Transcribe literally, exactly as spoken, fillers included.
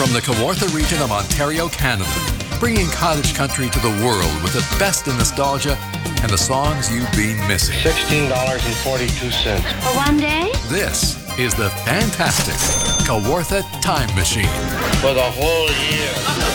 From the Kawartha region of Ontario, Canada, bringing cottage country to the world with the best in nostalgia and the songs you've been missing. sixteen dollars and forty-two cents. For one day? This is the fantastic Kawartha Time Machine. For the whole year.